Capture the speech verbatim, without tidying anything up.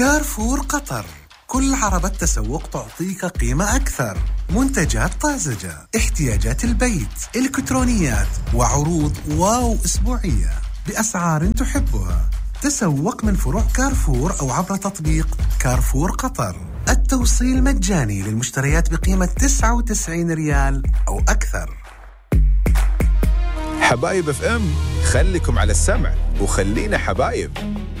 كارفور قطر، كل عربة تسوق تعطيك قيمة أكثر. منتجات طازجة، احتياجات البيت، إلكترونيات، وعروض واو أسبوعية بأسعار تحبها. تسوق من فروع كارفور أو عبر تطبيق كارفور قطر. التوصيل مجاني للمشتريات بقيمة تسعة وتسعين ريال أو أكثر. حبايب اف ام، خليكم على السمع وخلينا حبايب.